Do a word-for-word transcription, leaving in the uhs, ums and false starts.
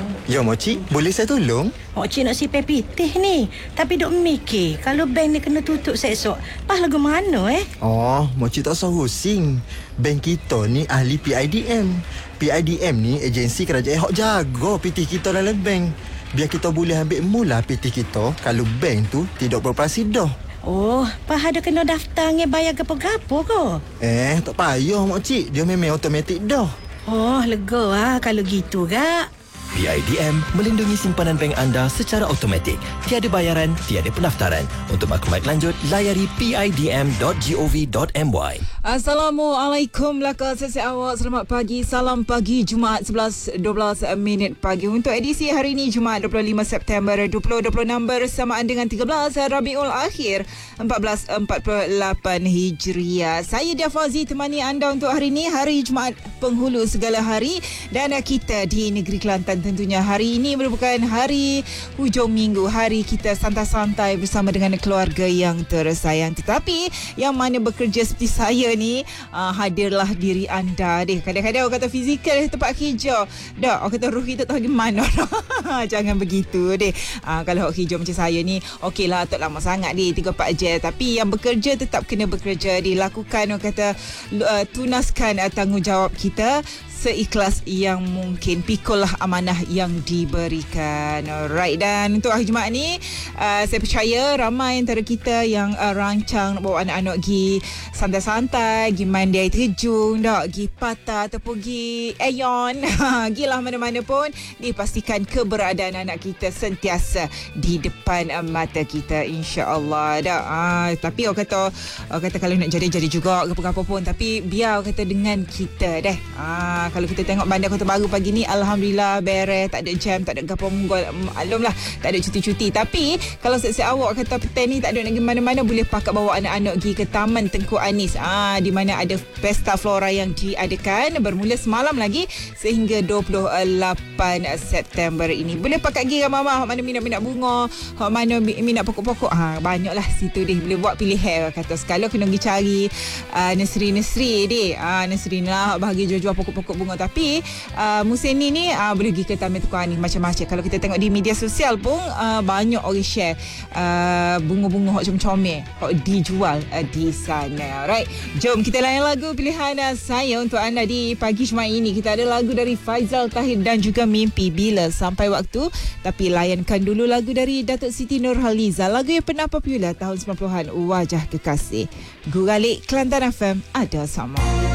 Ya, Moci, boleh saya tolong? Moci nak sipai pitih ni. Tapi duk mikir, kalau bank ni kena tutup esok, pas lagu mana eh? Oh, Moci tak usah pusing. Bank kita ni ahli P I D M. P I D M ni agensi kerajaan hok jaga pitih kita dalam bank. Biar kita boleh ambil mula pitih kita kalau bank tu tidak beroperasi dah. Oh, pas ada kena daftar nge bayar gapo-gapo ke? Eh, tak payah, Moci. Dia memang automatik dah. Oh, lega ah kalau gitu, Kak. P I D M melindungi simpanan bank anda secara automatik. Tiada bayaran, tiada pendaftaran. Untuk maklumat lanjut, layari p i d m dot gov dot m y. Assalamualaikum laka sesi awak. Selamat pagi. Salam pagi Jumaat sebelas dua belas minit pagi. Untuk edisi hari ini Jumaat dua puluh lima September dua ribu dua puluh enam bersamaan dengan tiga belas Rabiul Akhir empat belas empat puluh lapan Hijriah. Saya Dia Fazi temani anda untuk hari ini, hari Jumaat penghulu segala hari, dan kita di negeri Kelantan. Tentunya hari ini merupakan hari hujung minggu, hari kita santai-santai bersama dengan keluarga yang tersayang. Tetapi yang mana bekerja seperti saya ni, uh, hadirlah diri anda deh. Kadang-kadang orang kata fizikal tempat kerja, dah orang kata ruh kita tahu gimana. Jangan begitu deh. Uh, kalau orang kerja macam saya ni, okey lah, tak lama sangat deh, tiga empat jam. Tapi yang bekerja tetap kena bekerja, dilakukan orang kata uh, tunaskan uh, tanggungjawab kita seikhlas yang mungkin. Pikullah amanah yang diberikan. Alright, dan untuk hari Jumaat ni, uh, saya percaya ramai antara kita yang uh, rancang nak bawa anak-anak pergi santai-santai, pergi mandi air terjun, tak, pergi patah ataupun pergi Aeon. Gilah mana-mana pun, dipastikan keberadaan anak kita sentiasa di depan uh, mata kita, insya-Allah. Tak, uh, tapi orang kata, orang kata kalau nak jadi-jadi juga apa-apa pun, tapi biar orang kata dengan kita deh. Ah, kalau kita tengok Bandar Kota Baru pagi ni, alhamdulillah beres, tak ada jam, tak ada gapo munggul, maklum lah, tak ada cuti-cuti. Tapi kalau siap-siap awak kata petang ni tak ada nak pergi mana-mana, boleh pakat bawa anak-anak pergi ke Taman Tengku Anis, ah, di mana ada pesta flora yang diadakan bermula semalam lagi sehingga dua puluh lapan September ini. Boleh pakat pergi ramai-ramai, hok mana minat-minat bunga, hok mana minat pokok-pokok, ha, banyaklah situ deh, boleh buat pilihan. Kata sekali kena pergi cari uh, nursery-nursery deh, ah, nursery lah bagi jual-jual pokok-pokok bunga. Tapi uh, musim ni ni uh, boleh pergi ke Taman Tengku Anis macam-macam. Kalau kita tengok di media sosial pun uh, banyak orang share uh, bunga-bunga hok comel-comel hok dijual uh, di sana. Alright, jom kita layan lagu pilihan uh, saya untuk anda di pagi Jumaat ini. Kita ada lagu dari Faizal Tahir dan juga Mimpi Bila Sampai Waktu. Tapi layankan dulu lagu dari Datuk Siti Nurhaliza, lagu yang pernah popular tahun sembilan puluhan, Wajah Kekasih. Guralik Kelantan F M, ada sama.